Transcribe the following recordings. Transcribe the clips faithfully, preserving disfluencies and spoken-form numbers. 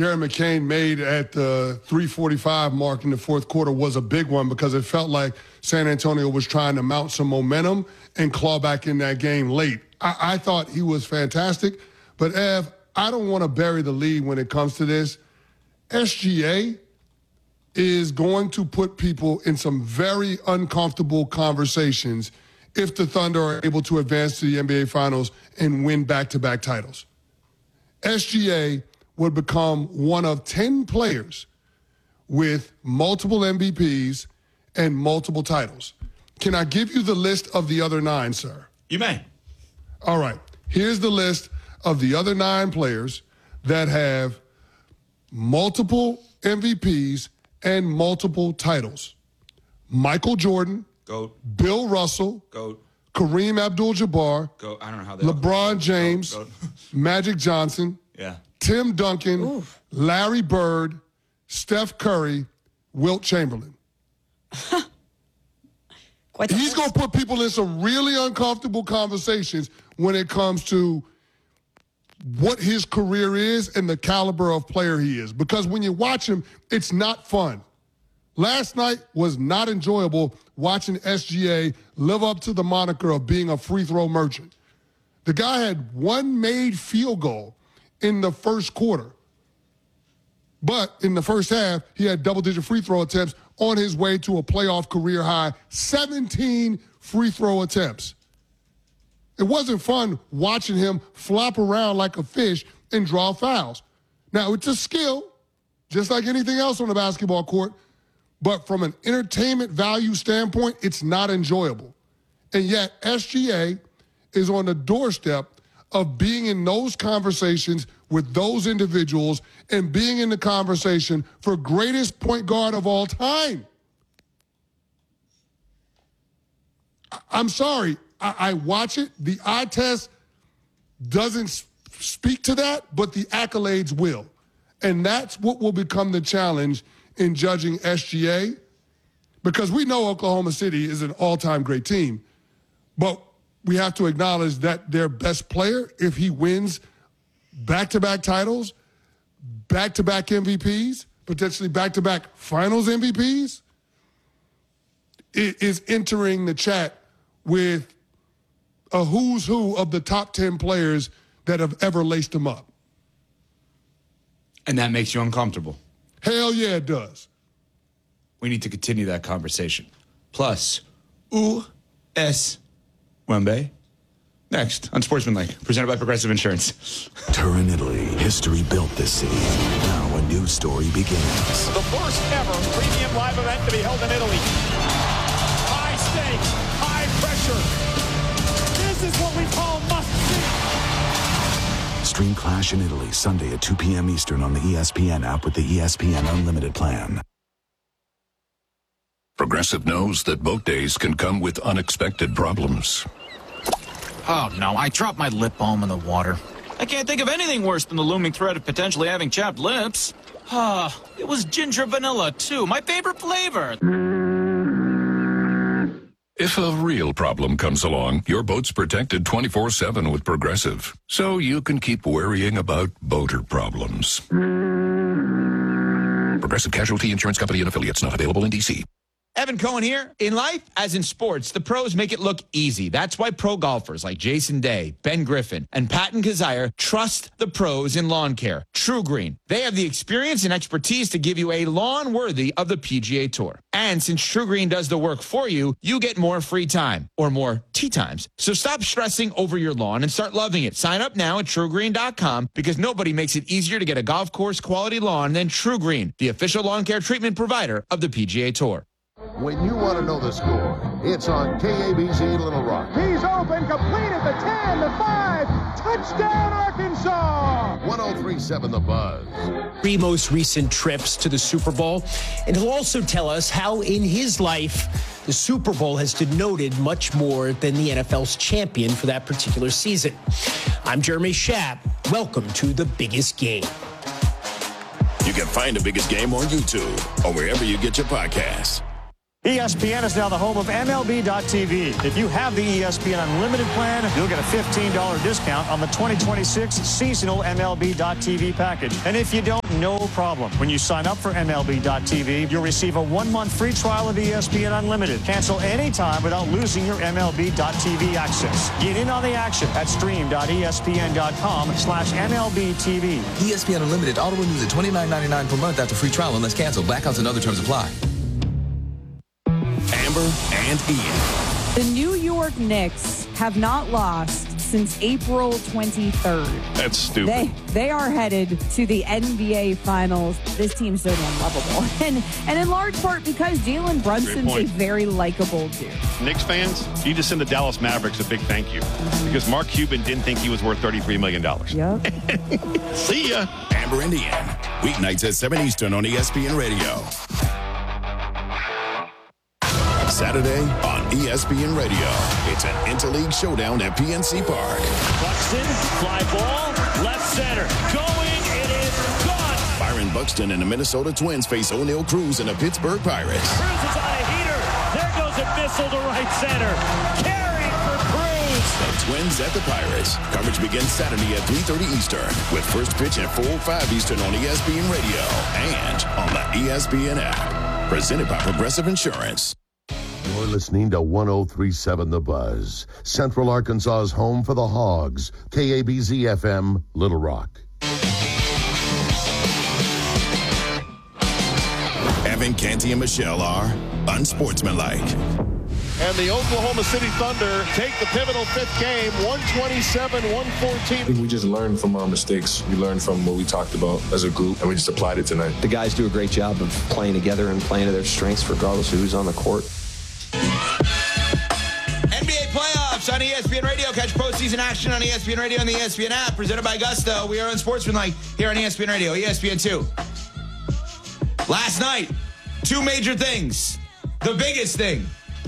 Darren McCain made at the three forty-five mark in the fourth quarter was a big one because it felt like San Antonio was trying to mount some momentum and claw back in that game late. I, I thought he was fantastic. But, Ev, I don't want to bury the lead when it comes to this. S G A is going to put people in some very uncomfortable conversations if the Thunder are able to advance to the N B A Finals and win back-to-back titles. S G A would become one of ten players with multiple M V Ps and multiple titles. Can I give you the list of the other nine, sir? You may. All right. Here's the list of the other nine players that have multiple M V Ps and multiple titles. Michael Jordan. Goat. Bill Russell. Goat. Kareem Abdul-Jabbar. Goat. I don't know how they LeBron James. Goat. Goat. Magic Johnson. Yeah. Tim Duncan. Oof. Larry Bird. Steph Curry. Wilt Chamberlain. He's going to put people in some really uncomfortable conversations when it comes to what his career is and the caliber of player he is. Because when you watch him, it's not fun. Last night was not enjoyable watching S G A live up to the moniker of being a free throw merchant. The guy had one made field goal in the first quarter. But in the first half, he had double-digit free throw attempts on his way to a playoff career high, seventeen free throw attempts. It wasn't fun watching him flop around like a fish and draw fouls. Now, it's a skill, just like anything else on the basketball court, but from an entertainment value standpoint, it's not enjoyable. And yet, S G A is on the doorstep of being in those conversations with those individuals and being in the conversation for greatest point guard of all time. I'm sorry. I, I watch it. The eye test doesn't speak to that, but the accolades will. And that's what will become the challenge in judging S G A, because we know Oklahoma City is an all-time great team, but we have to acknowledge that their best player, if he wins back-to-back titles, back-to-back M V Ps, potentially back-to-back finals M V Ps, is entering the chat with a who's who of the top ten players that have ever laced him up. And that makes you uncomfortable. Hell yeah, it does. We need to continue that conversation. Plus, U S Wembe. Next on Sportsmanlike, presented by Progressive Insurance. Turin, Italy. History built this city. Now a new story begins. The first ever premium live event to be held in Italy. High stakes, high pressure. This is what we call must-see. Stream Clash in Italy Sunday at two p.m. Eastern on the E S P N app with the E S P N Unlimited plan. Progressive knows that boat days can come with unexpected problems. Oh, no, I dropped my lip balm in the water. I can't think of anything worse than the looming threat of potentially having chapped lips. Ah, it was ginger vanilla, too, my favorite flavor. If a real problem comes along, your boat's protected twenty-four seven with Progressive, so you can keep worrying about boater problems. Progressive Casualty Insurance Company and Affiliates, not available in D C Evan Cohen here. In life, as in sports, the pros make it look easy. That's why pro golfers like Jason Day, Ben Griffin, and Patton Kazire trust the pros in lawn care. True Green. They have the experience and expertise to give you a lawn worthy of the P G A Tour. And since True Green does the work for you, you get more free time, or more tee times. So stop stressing over your lawn and start loving it. Sign up now at true green dot com, because nobody makes it easier to get a golf course quality lawn than True Green, the official lawn care treatment provider of the P G A Tour. When you want to know the score, it's on K A B C Little Rock. He's open, completed the ten, the five, touchdown Arkansas! one oh three point seven The Buzz. Three most recent trips to the Super Bowl, and he'll also tell us how in his life the Super Bowl has denoted much more than the N F L's champion for that particular season. I'm Jeremy Schaap. Welcome to The Biggest Game. You can find The Biggest Game on YouTube or wherever you get your podcasts. E S P N is now the home of M L B dot T V. If you have the E S P N Unlimited plan, you'll get a fifteen dollars discount on the twenty twenty-six seasonal M L B dot T V package. And if you don't no problem. When you sign up for M L B dot T V, you'll receive a one-month free trial of E S P N Unlimited. Cancel anytime without losing your M L B dot T V access. Get in on the action at stream dot E S P N dot com slash M L B T V. E S P N Unlimited auto renews at twenty-nine ninety-nine per month after free trial unless canceled. Blackouts and other terms apply. Amber and Ian. The New York Knicks have not lost since April twenty-third. That's stupid. They they are headed to the N B A Finals. This team's so unlovable. And and in large part because Jalen Brunson's a very likable dude. Knicks fans, you just send the Dallas Mavericks a big thank you. Because Mark Cuban didn't think he was worth thirty-three million dollars. Yep. See ya. Amber and Ian. Weeknights at seven Eastern on E S P N Radio. Saturday on E S P N Radio. It's an interleague showdown at P N C Park. Buxton, fly ball, left center. Going, it is gone. Byron Buxton and the Minnesota Twins face O'Neal Cruz and the Pittsburgh Pirates. Cruz is on a heater. There goes a missile to right center. Carry for Cruz. The Twins at the Pirates. Coverage begins Saturday at three thirty Eastern with first pitch at four oh five Eastern on E S P N Radio and on the E S P N app. Presented by Progressive Insurance. You're listening to one oh three point seven The Buzz, Central Arkansas's home for the Hogs, K A B Z F M, Little Rock. Evan, Canty, and Michelle are unsportsmanlike. And the Oklahoma City Thunder take the pivotal fifth game, one twenty-seven one fourteen. I think we just learned from our mistakes. We learned from what we talked about as a group, and we just applied it tonight. The guys do a great job of playing together and playing to their strengths regardless of who's on the court. N B A playoffs on E S P N Radio. Catch postseason action on E S P N Radio and the E S P N app. Presented by Gusto. We are unsportsmanlike here on E S P N Radio, E S P N two. Last night, two major things. The biggest thing,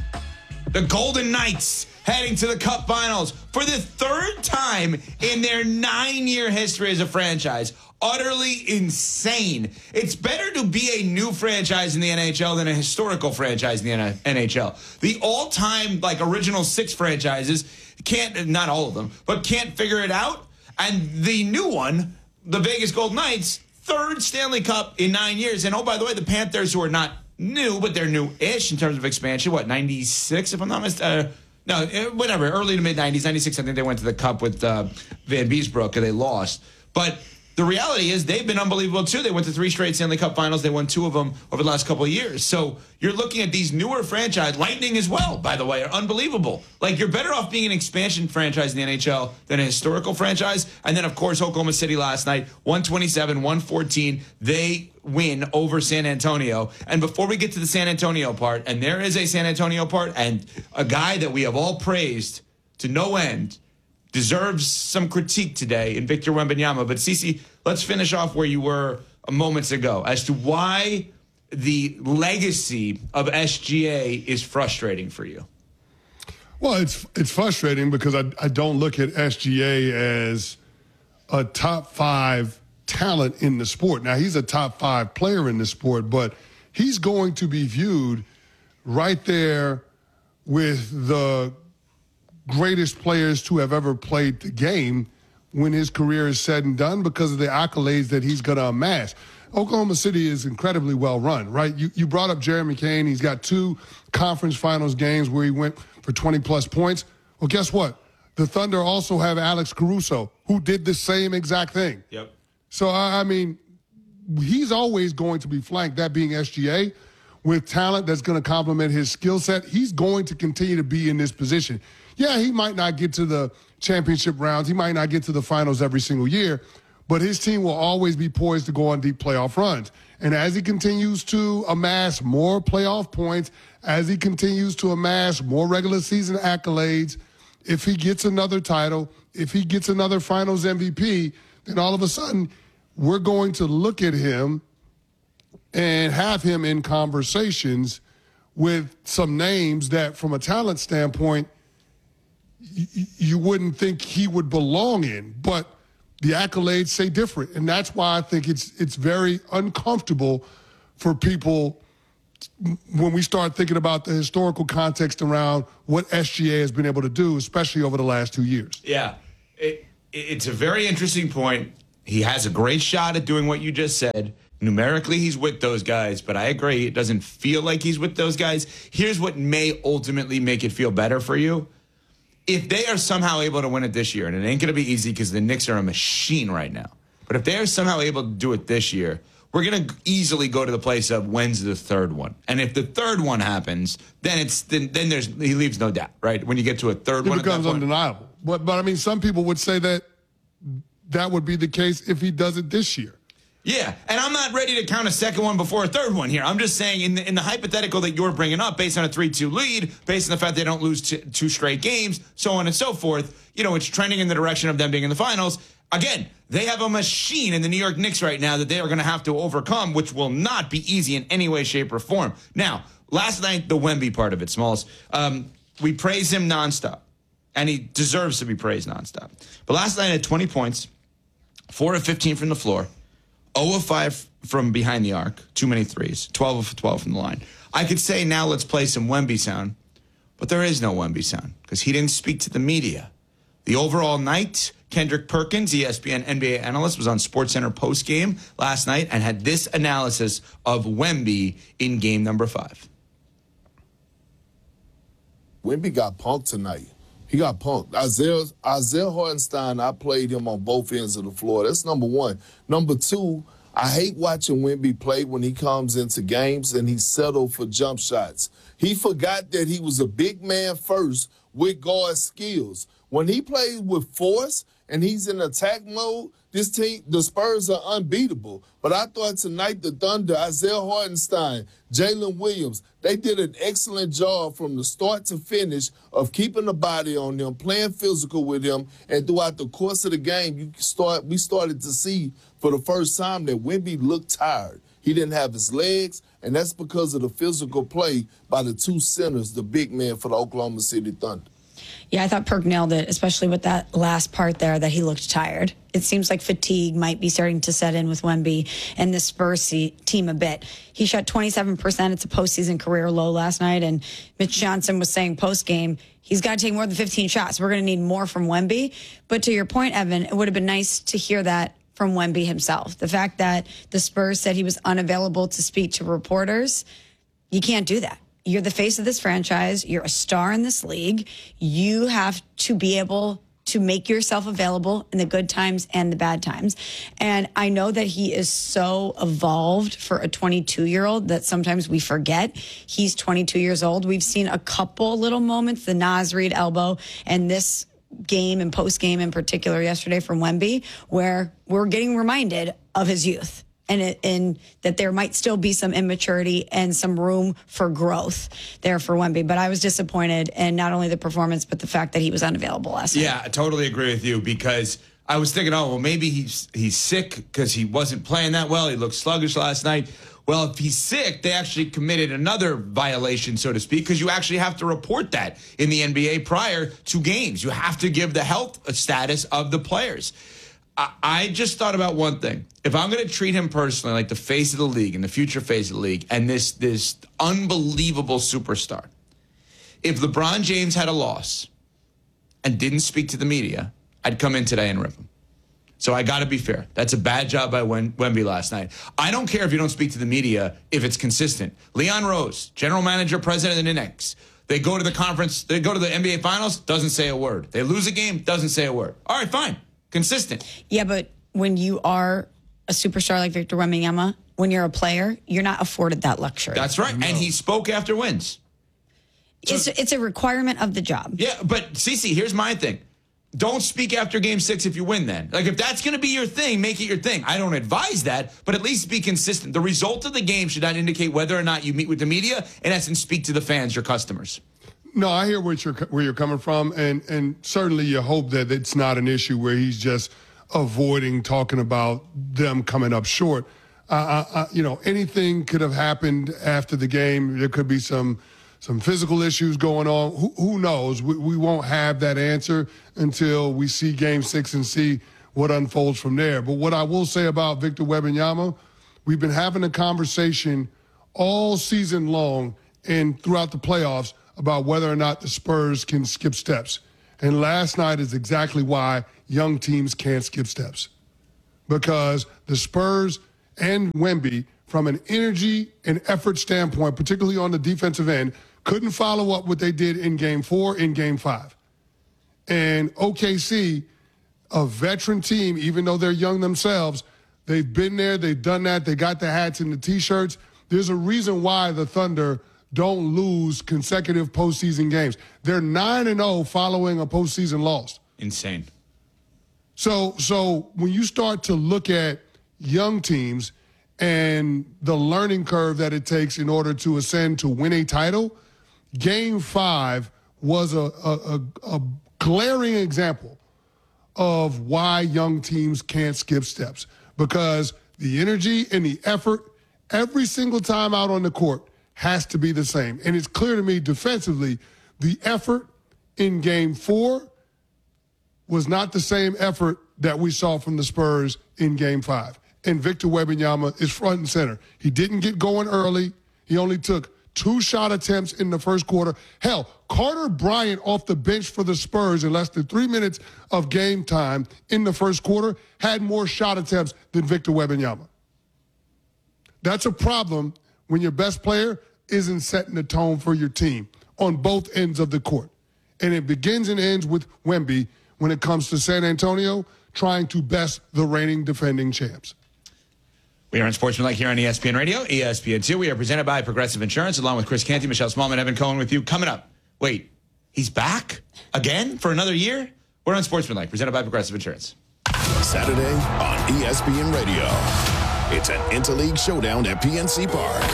the Golden Knights heading to the Cup Finals for the third time in their nine-year history as a franchise. Utterly insane. It's better to be a new franchise in the N H L than a historical franchise in the N H L. The all-time, like, original six franchises can't, not all of them, but can't figure it out. And the new one, the Vegas Golden Knights, third Stanley Cup in nine years. And, oh, by the way, the Panthers, who are not new, but they're new-ish in terms of expansion. What, ninety-six, if I'm not mistaken? Uh, no, whatever, early to mid-nineties. ninety-six, I think they went to the Cup with uh, Van Beesbrook, and they lost. But the reality is they've been unbelievable, too. They went to three straight Stanley Cup finals. They won two of them over the last couple of years. So you're looking at these newer franchises. Lightning as well, by the way, are unbelievable. Like, you're better off being an expansion franchise in the N H L than a historical franchise. And then, of course, Oklahoma City last night, one twenty-seven one fourteen. They win over San Antonio. And before we get to the San Antonio part, and there is a San Antonio part, and a guy that we have all praised to no end, deserves some critique today in Victor Wembanyama. But, Cece, let's finish off where you were moments ago as to why the legacy of S G A is frustrating for you. Well, it's it's frustrating because I, I don't look at S G A as a top five talent in the sport. Now, he's a top five player in the sport, but he's going to be viewed right there with the greatest players to have ever played the game when his career is said and done because of the accolades that he's going to amass. Oklahoma City is incredibly well run, right? You you brought up Jeremy Kane. He's got two conference finals games where he went for twenty-plus points. Well, guess what? The Thunder also have Alex Caruso, who did the same exact thing. Yep. So, I mean, he's always going to be flanked, that being S G A, with talent that's going to complement his skill set. He's going to continue to be in this position. Yeah, he might not get to the championship rounds. He might not get to the finals every single year, but his team will always be poised to go on deep playoff runs. And as he continues to amass more playoff points, as he continues to amass more regular season accolades, if he gets another title, if he gets another finals M V P, then all of a sudden we're going to look at him and have him in conversations with some names that, from a talent standpoint, y- you wouldn't think he would belong in. But the accolades say different. And that's why I think it's it's very uncomfortable for people when we start thinking about the historical context around what S G A has been able to do, especially over the last two years. Yeah, it, it's a very interesting point. He has a great shot at doing what you just said. Numerically, he's with those guys, but I agree. It doesn't feel like he's with those guys. Here's what may ultimately make it feel better for you. If they are somehow able to win it this year, and it ain't going to be easy because the Knicks are a machine right now, but if they are somehow able to do it this year, we're going to easily go to the place of when's the third one. And if the third one happens, then it's then, then there's he leaves no doubt, right? When you get to a third it one, it becomes undeniable. But but I mean, some people would say that that would be the case if he does it this year. Yeah, and I'm not ready to count a second one before a third one here. I'm just saying in the, in the hypothetical that you're bringing up, based on a three two lead, based on the fact they don't lose t- two straight games, so on and so forth, you know, it's trending in the direction of them being in the finals. Again, they have a machine in the New York Knicks right now that they are going to have to overcome, which will not be easy in any way, shape, or form. Now, last night, the Wemby part of it, Smalls, um, we praise him nonstop, and he deserves to be praised nonstop. But last night, had twenty points, four of fifteen from the floor, zero of five from behind the arc, too many threes, twelve of twelve from the line. I could say now let's play some Wemby sound, but there is no Wemby sound because he didn't speak to the media. The overall night, Kendrick Perkins, E S P N N B A analyst, was on SportsCenter postgame last night and had this analysis of Wemby in game number five. Wemby got punked tonight. He got punked. Isaiah, Isaiah Hartenstein, I played him on both ends of the floor. That's number one. Number two, I hate watching Wemby play when he comes into games and he settled for jump shots. He forgot that he was a big man first with guard skills. When he plays with force and he's in attack mode, this team, the Spurs are unbeatable. But I thought tonight the Thunder, Isaiah Hartenstein, Jalen Williams, they did an excellent job from the start to finish of keeping the body on them, playing physical with them, and throughout the course of the game, you start we started to see for the first time that Wemby looked tired. He didn't have his legs, and that's because of the physical play by the two centers, the big men for the Oklahoma City Thunder. Yeah, I thought Perk nailed it, especially with that last part there that he looked tired. It seems like fatigue might be starting to set in with Wemby and the Spurs team a bit. He shot twenty-seven percent. It's a postseason career low last night. And Mitch Johnson was saying post-game, he's got to take more than fifteen shots. We're going to need more from Wemby. But to your point, Evan, it would have been nice to hear that from Wemby himself. The fact that the Spurs said he was unavailable to speak to reporters, you can't do that. You're the face of this franchise. You're a star in this league. You have to be able to make yourself available in the good times and the bad times. And I know that he is so evolved for a twenty-two-year-old that sometimes we forget he's twenty-two years old. We've seen a couple little moments, the Naz Reid elbow and this game and post game in particular yesterday from Wemby, where we're getting reminded of his youth. And, it, and that there might still be some immaturity and some room for growth there for Wemby. But I was disappointed in not only the performance, but the fact that he was unavailable last night. Yeah, I totally agree with you because I was thinking, oh, well, maybe he's he's sick because he wasn't playing that well. He looked sluggish last night. Well, if he's sick, they actually committed another violation, so to speak, because you actually have to report that in the N B A prior to games. You have to give the health status of the players. I just thought about one thing. If I'm going to treat him personally like the face of the league and the future face of the league and this this unbelievable superstar, if LeBron James had a loss and didn't speak to the media, I'd come in today and rip him. So I got to be fair. That's a bad job by Wemby last night. I don't care if you don't speak to the media if it's consistent. Leon Rose, general manager, president of the Knicks, they go to the conference, they go to the N B A Finals, doesn't say a word. They lose a game, doesn't say a word. All right, fine. Consistent. Yeah, but when you are a superstar like Victor Wembanyama, when you're a player, you're not afforded that luxury. That's right. No. And he spoke after wins. So, it's, it's a requirement of the job. Yeah, but Cece, here's my thing. Don't speak after game six if you win then. Like, if that's going to be your thing, make it your thing. I don't advise that, but at least be consistent. The result of the game should not indicate whether or not you meet with the media, in essence, speak to the fans, your customers. No, I hear what you're, where you're coming from, and, and certainly you hope that it's not an issue where he's just avoiding talking about them coming up short. Uh, I, I, you know, anything could have happened after the game. There could be some some physical issues going on. Who, who knows? We, we won't have that answer until we see Game Six and see what unfolds from there. But what I will say about Victor Wembanyama, we've been having a conversation all season long and throughout the playoffs about whether or not the Spurs can skip steps. And last night is exactly why young teams can't skip steps. because the Spurs and Wemby, from an energy and effort standpoint, particularly on the defensive end, couldn't follow up what they did in game four, in game five. And O K C, a veteran team, even though they're young themselves, they've been there, they've done that, they got the hats and the T-shirts. There's a reason why the Thunder don't lose consecutive postseason games. They're nine and oh following a postseason loss. Insane. So, so when you start to look at young teams and the learning curve that it takes in order to ascend to win a title, Game five was a, a, a, a glaring example of why young teams can't skip steps, because the energy and the effort every single time out on the court has to be the same. And it's clear to me defensively, the effort in game four was not the same effort that we saw from the Spurs in game five. And Victor Wembanyama is front and center. He didn't get going early. He only took two shot attempts in the first quarter. Hell, Carter Bryant off the bench for the Spurs in less than three minutes of game time in the first quarter had more shot attempts than Victor Wembanyama. That's a problem when your best player isn't setting the tone for your team on both ends of the court. And it begins and ends with Wemby when it comes to San Antonio trying to best the reigning defending champs. We are on Sportsmanlike here on E S P N Radio, E S P N two. We are presented by Progressive Insurance, along with Chris Canty, Michelle Smallman, Evan Cohen with you. Coming up, wait, he's back again for another year? We're on Sportsmanlike, presented by Progressive Insurance. Saturday on E S P N Radio. It's an interleague showdown at P N C Park.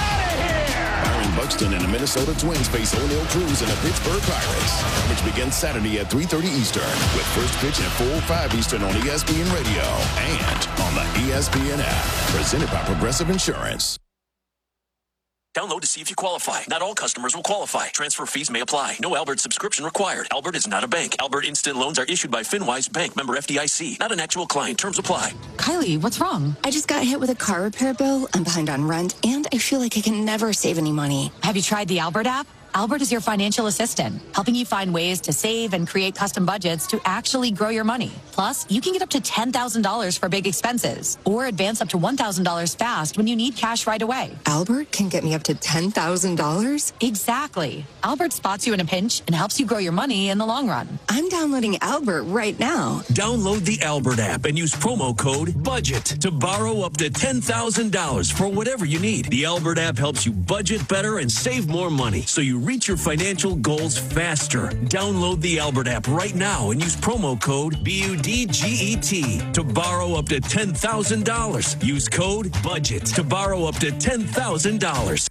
Byron Buxton and the Minnesota Twins face O'Neal Cruz and the Pittsburgh Pirates. Coverage begins Saturday at three thirty Eastern, with first pitch at four oh five Eastern on E S P N Radio and on the E S P N app. Presented by Progressive Insurance. Download to see if you qualify. Not all customers will qualify. Transfer fees may apply. No Albert subscription required. Albert is not a bank. Albert Instant Loans are issued by FinWise Bank, member F D I C. Not an actual client. Terms apply. Kylie, what's wrong? I just got hit with a car repair bill. I'm behind on rent, and I feel like I can never save any money. Have you tried the Albert app? Albert is your financial assistant, helping you find ways to save and create custom budgets to actually grow your money. Plus, you can get up to ten thousand dollars for big expenses or advance up to one thousand dollars fast when you need cash right away. Albert can get me up to ten thousand dollars? Exactly. Albert spots you in a pinch and helps you grow your money in the long run. I'm downloading Albert right now. Download the Albert app and use promo code BUDGET to borrow up to ten thousand dollars for whatever you need. The Albert app helps you budget better and save more money, so you reach your financial goals faster. Download the Albert app right now and use promo code B U D G E T to borrow up to ten thousand dollars. Use code BUDGET to borrow up to ten thousand dollars.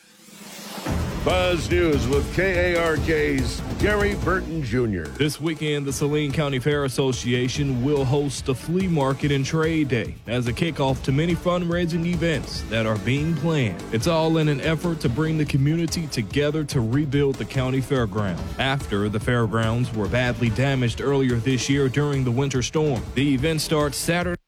Buzz News with K A R K's Gary Burton Junior This weekend, the Saline County Fair Association will host the Flea Market and Trade Day as a kickoff to many fundraising events that are being planned. It's all in an effort to bring the community together to rebuild the county fairground after the fairgrounds were badly damaged earlier this year during the winter storm. The event starts Saturday.